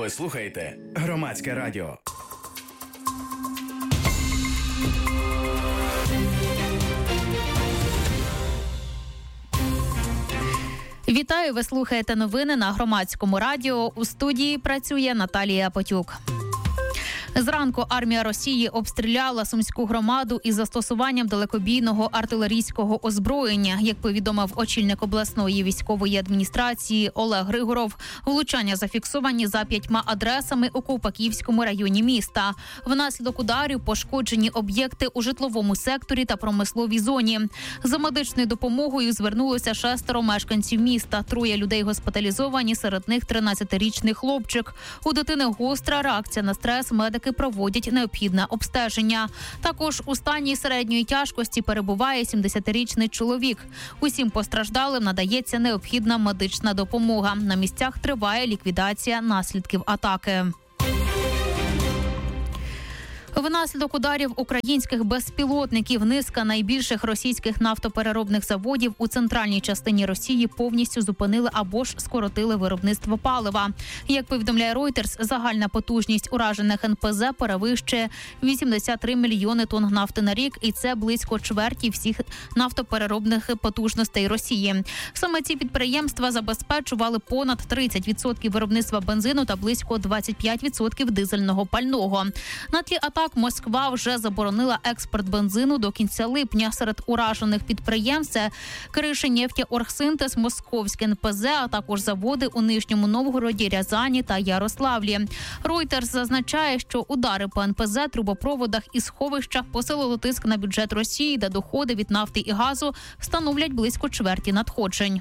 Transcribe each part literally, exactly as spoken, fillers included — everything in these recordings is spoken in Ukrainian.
Ви слухаєте Громадське радіо. Вітаю, ви слухаєте новини на Громадському радіо. У студії працює Наталія Потюк. Зранку армія Росії обстріляла Сумську громаду із застосуванням далекобійного артилерійського озброєння. Як повідомив очільник обласної військової адміністрації Олег Григоров, влучання зафіксовані за п'ятьма адресами у Ковпаківському районі міста. Внаслідок ударів пошкоджені об'єкти у житловому секторі та промисловій зоні. За медичною допомогою звернулося шестеро мешканців міста. Троє людей госпіталізовані, серед них тринадцятирічний хлопчик. У дитини гостра реакція на стрес, медики проводять необхідне обстеження. Також у стані середньої тяжкості перебуває сімдесятирічний чоловік. Усім постраждалим надається необхідна медична допомога. На місцях триває ліквідація наслідків атаки. Внаслідок ударів українських безпілотників низка найбільших російських нафтопереробних заводів у центральній частині Росії повністю зупинили або ж скоротили виробництво палива. Як повідомляє Reuters, загальна потужність уражених ен пе зе перевищує вісімдесят три мільйони тонн нафти на рік, і це близько чверті всіх нафтопереробних потужностей Росії. Саме ці підприємства забезпечували понад тридцять відсотків виробництва бензину та близько двадцять п'ять відсотків дизельного пального. На тлі атак Москва вже заборонила експорт бензину до кінця липня. Серед уражених підприємств це Кришинефтеоргсинтез, Московське ен пе зе, а також заводи у Нижньому Новгороді, Рязані та Ярославлі. Reuters зазначає, що удари по ен пе зе, трубопроводах і сховищах посилили тиск на бюджет Росії, де доходи від нафти і газу становлять близько чверті надходжень.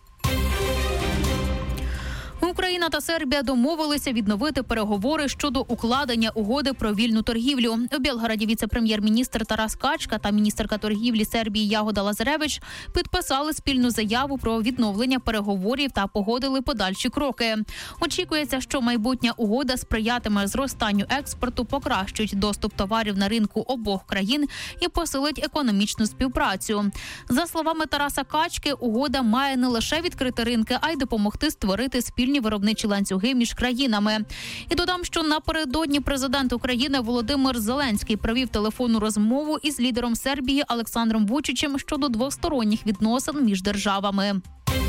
Україна та Сербія домовилися відновити переговори щодо укладення угоди про вільну торгівлю. У Білгороді віце-прем'єр-міністр Тарас Качка та міністерка торгівлі Сербії Ягода Лазаревич підписали спільну заяву про відновлення переговорів та погодили подальші кроки. Очікується, що майбутня угода сприятиме зростанню експорту, покращить доступ товарів на ринку обох країн і посилить економічну співпрацю. За словами Тараса Качки, угода має не лише відкрити ринки, а й допомогти створити спільні виробничі ланцюги між країнами. І додам, що напередодні президент України Володимир Зеленський провів телефонну розмову із лідером Сербії Олександром Вучичем щодо двосторонніх відносин між державами.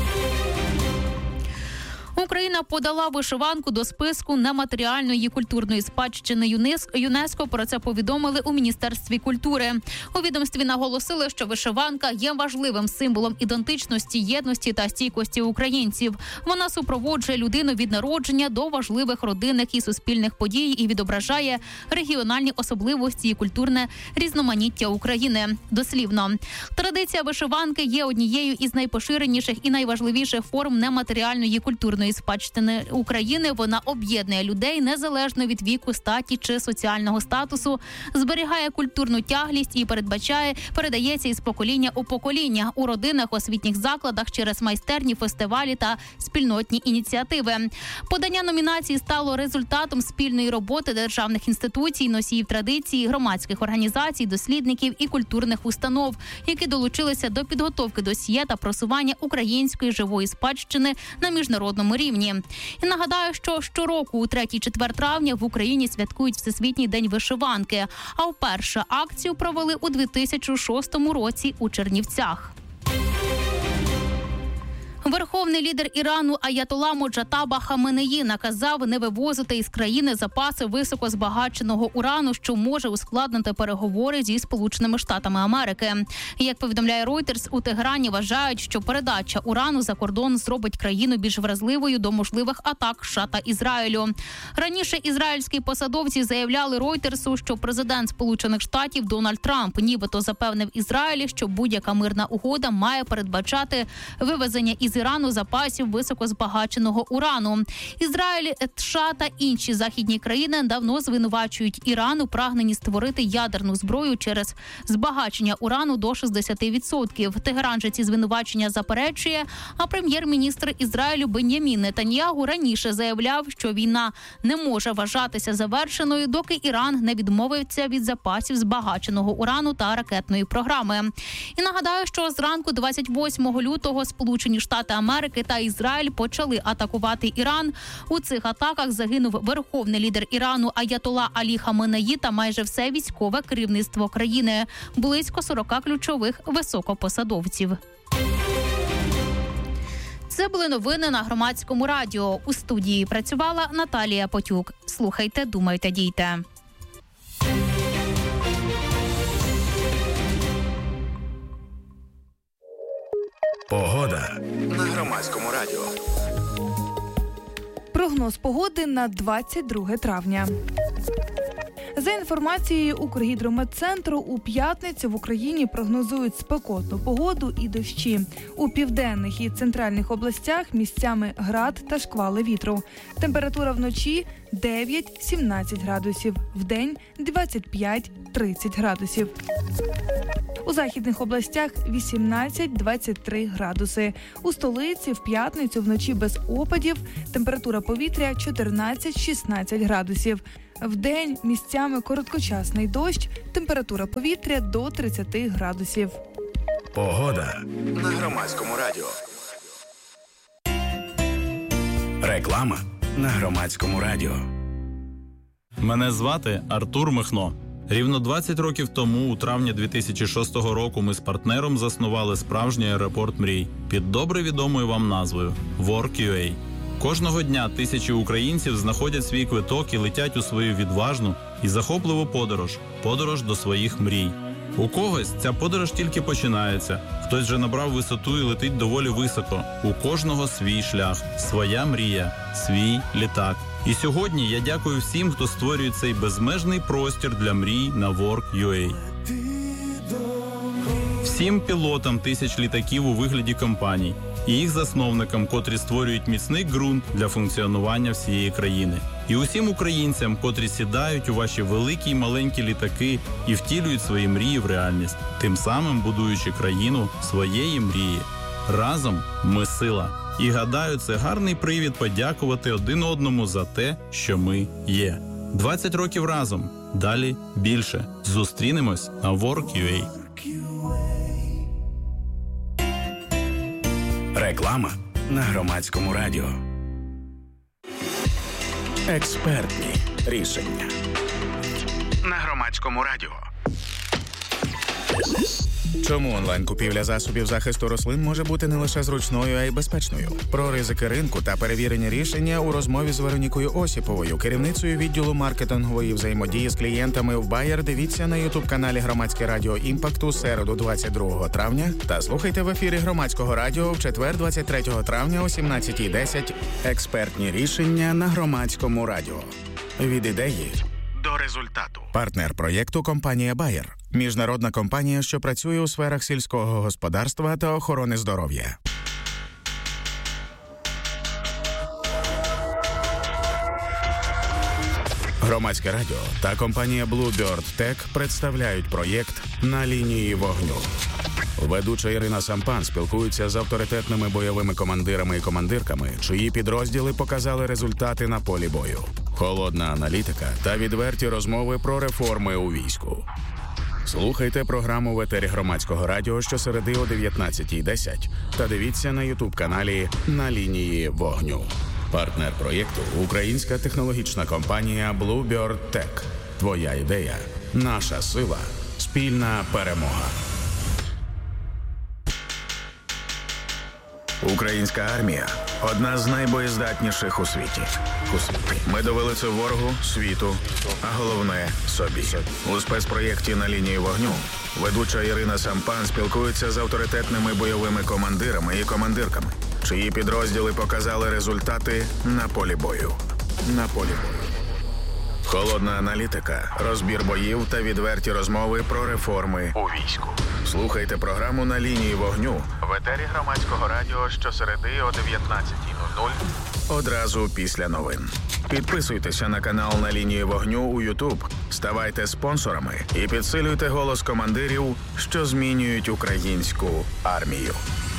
Україна подала вишиванку до списку нематеріальної культурної спадщини ЮНЕСКО. Про це повідомили у Міністерстві культури. У відомстві наголосили, що вишиванка є важливим символом ідентичності, єдності та стійкості українців. Вона супроводжує людину від народження до важливих родинних і суспільних подій і відображає регіональні особливості і культурне різноманіття України. Дослівно. Традиція вишиванки є однією із найпоширеніших і найважливіших форм нематеріальної культурної спадщини України. Вона об'єднує людей незалежно від віку, статі чи соціального статусу, зберігає культурну тяглість і передбачає, передається із покоління у покоління у родинах, освітніх закладах, через майстерні, фестивалі та спільнотні ініціативи. Подання номінації стало результатом спільної роботи державних інституцій, носіїв традиції, громадських організацій, дослідників і культурних установ, які долучилися до підготовки досьє та просування української живої спадщини на міжнародному рівні. І нагадаю, що щороку у третій-четвер травня в Україні святкують Всесвітній день вишиванки, а вперше акцію провели у дві тисячі шостому році у Чернівцях. Верховний лідер Ірану Аятолла Моджтаба Хаменеї наказав не вивозити із країни запаси високозбагаченого урану, що може ускладнити переговори зі Сполученими Штатами Америки. Як повідомляє Reuters, у Тегерані вважають, що передача урану за кордон зробить країну більш вразливою до можливих атак США та Ізраїлю. Раніше ізраїльські посадовці заявляли Ройтерсу, що президент Сполучених Штатів Дональд Трамп нібито запевнив Ізраїлі, що будь-яка мирна угода має передбачати вивезення із Ірану запасів високозбагаченого урану. Ізраїль, США та інші західні країни давно звинувачують Іран у прагненні створити ядерну зброю через збагачення урану до шістдесят відсотків. Тегеран же ці звинувачення заперечує, а прем'єр-міністр Ізраїлю Бен'ямін Нетаньягу раніше заявляв, що війна не може вважатися завершеною, доки Іран не відмовиться від запасів збагаченого урану та ракетної програми. І нагадаю, що зранку двадцять восьмого лютого Сполучені Штати Штати Америки та Ізраїль почали атакувати Іран. У цих атаках загинув верховний лідер Ірану Аятолла Алі Хаменеї та майже все військове керівництво країни. Близько сорока ключових високопосадовців. Це були новини на Громадському радіо. У студії працювала Наталія Потюк. Слухайте, думайте, дійте. Погода на Громадському радіо. Прогноз погоди на двадцять друге травня. За інформацією Укргідрометцентру, у п'ятницю в Україні прогнозують спекотну погоду і дощі. У південних і центральних областях місцями град та шквали вітру. Температура вночі дев'ять-сімнадцять градусів, вдень двадцять п'ять-тридцять градусів. У західних областях вісімнадцять-двадцять три градуси. У столиці в п'ятницю вночі без опадів, температура повітря чотирнадцять-шістнадцять градусів. Вдень місцями короткочасний дощ, температура повітря до тридцять градусів. Погода на Громадському радіо. Реклама на Громадському радіо. Мене звати Артур Михно. Рівно двадцять років тому, у травні дві тисячі шостого року, ми з партнером заснували справжній аеропорт мрій під добре відомою вам назвою WorkUA. Кожного дня тисячі українців знаходять свій квиток і летять у свою відважну і захопливу подорож – подорож до своїх мрій. У когось ця подорож тільки починається, хтось вже набрав висоту і летить доволі високо. У кожного свій шлях, своя мрія, свій літак. І сьогодні я дякую всім, хто створює цей безмежний простір для мрій на WorkUA. Всім пілотам тисяч літаків у вигляді компаній і їх засновникам, котрі створюють міцний ґрунт для функціонування всієї країни. І усім українцям, котрі сідають у ваші великі й маленькі літаки і втілюють свої мрії в реальність, тим самим будуючи країну своєї мрії. Разом ми сила. І гадаю, це гарний привід подякувати один одному за те, що ми є. двадцять років разом. Далі більше. Зустрінемось на WorkUA. Реклама на Громадському радіо. Експертні рішення на Громадському радіо. Чому онлайн-купівля засобів захисту рослин може бути не лише зручною, а й безпечною? Про ризики ринку та перевірені рішення у розмові з Веронікою Осіповою, керівницею відділу маркетингової взаємодії з клієнтами в Bayer, дивіться на ютуб-каналі Громадське радіо Імпакт у середу двадцять другого травня та слухайте в ефірі Громадського радіо в четвер двадцять третього травня о сімнадцятій десять. Експертні рішення на Громадському радіо. Від ідеї до результату. Партнер проєкту – компанія Bayer. Міжнародна компанія, що працює у сферах сільського господарства та охорони здоров'я. Громадське радіо та компанія Bluebird Tech представляють проєкт «На лінії вогню». Ведуча Ірина Сампан спілкується з авторитетними бойовими командирами і командирками, чиї підрозділи показали результати на полі бою. Холодна аналітика та відверті розмови про реформи у війську. Слухайте програму в етері Громадського радіо щосереди о дев'ятнадцятій десять та дивіться на ютуб-каналі «На лінії вогню». Партнер проєкту – українська технологічна компанія Bluebird Tech. Твоя ідея – наша сила, спільна перемога. Українська армія – одна з найбоєздатніших у світі. У світі. Ми довели це ворогу, світу, а головне – собі. У спецпроєкті «На лінії вогню» ведуча Ірина Сампан спілкується з авторитетними бойовими командирами і командирками, чиї підрозділи показали результати на полі бою. На полі бою. Холодна аналітика, розбір боїв та відверті розмови про реформи у війську. Слухайте програму «На лінії вогню» в етері Громадського радіо щосереди о дев'ятнадцятій нуль нуль одразу після новин. Підписуйтеся на канал «На лінії вогню» у YouTube, ставайте спонсорами і підсилюйте голос командирів, що змінюють українську армію.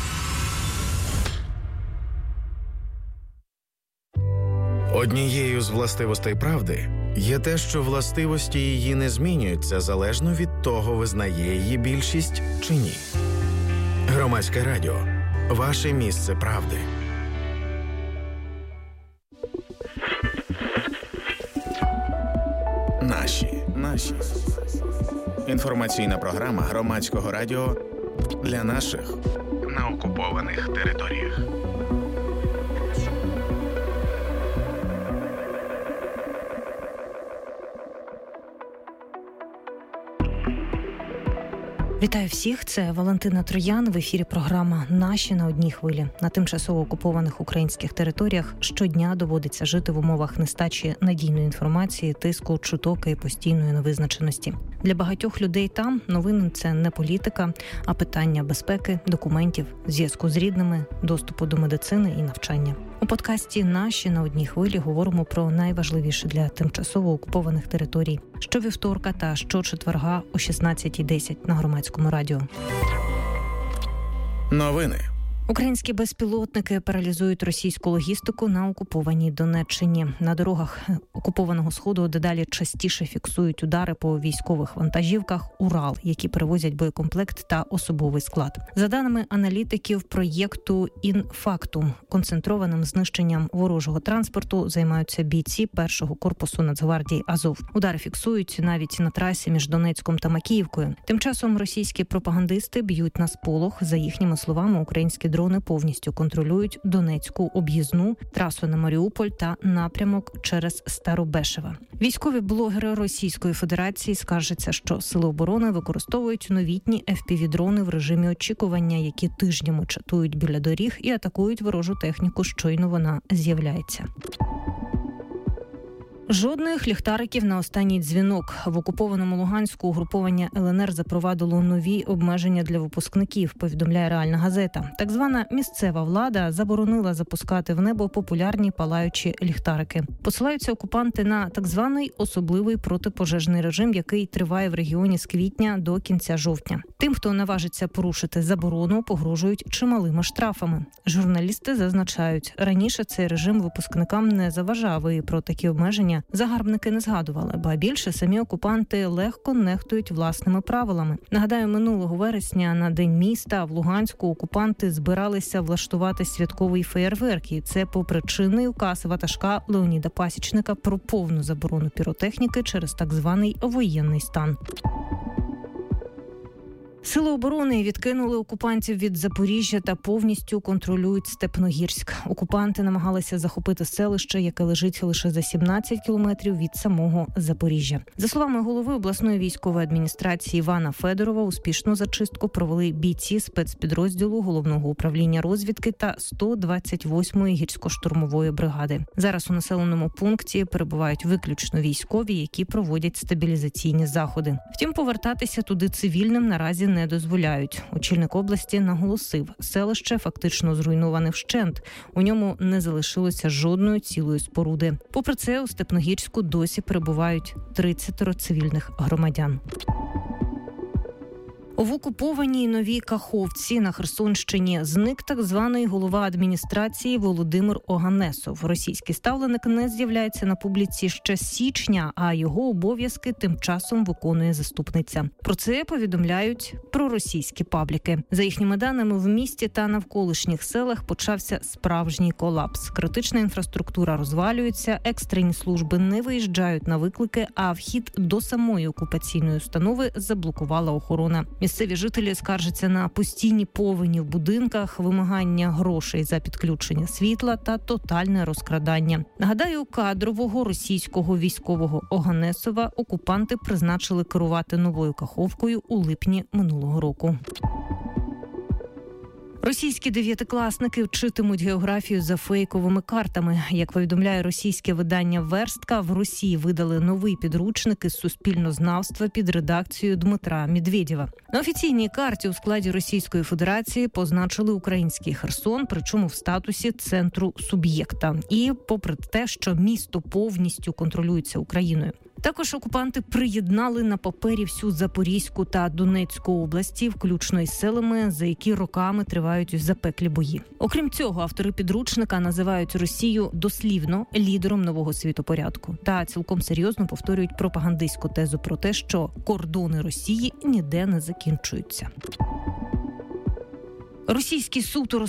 Однією з властивостей правди є те, що властивості її не змінюються залежно від того, визнає її більшість чи ні. Громадське радіо. Ваше місце правди. Наші. Наші. Інформаційна програма Громадського радіо для наших на окупованих територіях. Вітаю всіх, це Валентина Троян. В ефірі програма «Наші на одній хвилі». На тимчасово окупованих українських територіях щодня доводиться жити в умовах нестачі надійної інформації, тиску, чуток і постійної невизначеності. Для багатьох людей там новини – це не політика, а питання безпеки, документів, зв'язку з рідними, доступу до медицини і навчання. У подкасті «Наші на одній хвилі» говоримо про найважливіше для тимчасово окупованих територій. Щовівторка та щочетверга о шістнадцятій десять на Громадському радіо. Новини. Українські безпілотники паралізують російську логістику на окупованій Донеччині. На дорогах окупованого Сходу дедалі частіше фіксують удари по військових вантажівках «Урал», які перевозять боєкомплект та особовий склад. За даними аналітиків проєкту «Інфактум», концентрованим знищенням ворожого транспорту займаються бійці першого корпусу Нацгвардії «Азов». Удари фіксують навіть на трасі між Донецьком та Макіївкою. Тим часом російські пропагандисти б'ють на сполох. За їхніми словами, українські дрони повністю контролюють Донецьку об'їзну, трасу на Маріуполь та напрямок через Старобешево. Військові блогери Російської Федерації скаржаться, що сили оборони використовують новітні еф пі ві-дрони в режимі очікування, які тижнями чатують біля доріг і атакують ворожу техніку, щойно вона з'являється. Жодних ліхтариків на останній дзвінок. В окупованому Луганську угруповання ел ен ер запровадило нові обмеження для випускників, повідомляє Реальна газета. Так звана місцева влада заборонила запускати в небо популярні палаючі ліхтарики. Посилаються окупанти на так званий особливий протипожежний режим, який триває в регіоні з квітня до кінця жовтня. Тим, хто наважиться порушити заборону, погрожують чималими штрафами. Журналісти зазначають, раніше цей режим випускникам не заважав, і про такі обмеження загарбники не згадували, ба більше самі окупанти легко нехтують власними правилами. Нагадаю, минулого вересня на День міста в Луганську окупанти збиралися влаштувати святковий феєрверк, і це попри чинний указ ватажка Леоніда Пасічника про повну заборону піротехніки через так званий воєнний стан. Сили оборони відкинули окупантів від Запоріжжя та повністю контролюють Степногірськ. Окупанти намагалися захопити селище, яке лежить лише за сімнадцять кілометрів від самого Запоріжжя. За словами голови обласної військової адміністрації Івана Федорова, успішну зачистку провели бійці спецпідрозділу Головного управління розвідки та сто двадцять восьмої гірсько-штурмової бригади. Зараз у населеному пункті перебувають виключно військові, які проводять стабілізаційні заходи. Втім, повертатися туди цивільним наразі не дозволяють. Очільник області наголосив, селище фактично зруйноване вщент. У ньому не залишилося жодної цілої споруди. Попри це, у Степногірську досі перебувають тридцять цивільних громадян. В окупованій Новій Каховці на Херсонщині зник так званий голова адміністрації Володимир Оганесов. Російський ставленик не з'являється на публіці ще з січня, а його обов'язки тим часом виконує заступниця. Про це повідомляють проросійські пабліки. За їхніми даними, в місті та навколишніх селах почався справжній колапс. Критична інфраструктура розвалюється, екстрені служби не виїжджають на виклики, а вхід до самої окупаційної установи заблокувала охорона. Місцеві жителі скаржаться на постійні повені в будинках, вимагання грошей за підключення світла та тотальне розкрадання. Нагадаю, кадрового російського військового Оганесова окупанти призначили керувати Новою Каховкою у липні минулого року. Російські дев'ятикласники вчитимуть географію за фейковими картами. Як повідомляє російське видання «Верстка», в Росії видали новий підручник із суспільнознавства під редакцією Дмитра Медведєва. На офіційній карті у складі Російської Федерації позначили український Херсон, причому в статусі центру суб'єкта. І попри те, що місто повністю контролюється Україною. Також окупанти приєднали на папері всю Запорізьку та Донецьку області, включно із селами, за які роками тривають запеклі бої. Окрім цього, автори підручника називають Росію дослівно лідером нового світопорядку та цілком серйозно повторюють пропагандистську тезу про те, що кордони Росії ніде не закінчуються. Російський суд